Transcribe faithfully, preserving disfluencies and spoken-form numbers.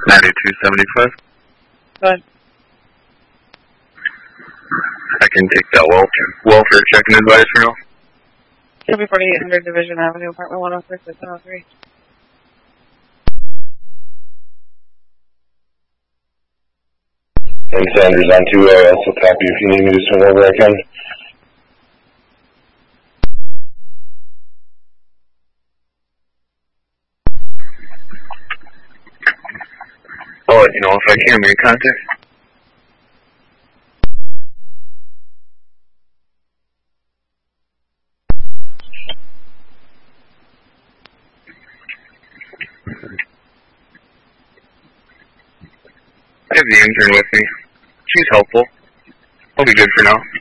ninety-two seventy-five. Go ahead. I can take that welfare, welfare check and advice for now. It'll be forty-eight hundred Division Avenue, apartment one oh six at one oh three. And Sanders on two A, I also copy. If you need me to swing over, I can. I'll let you know if I can make contact. I have the intern with me. She's helpful. I'll be good for now.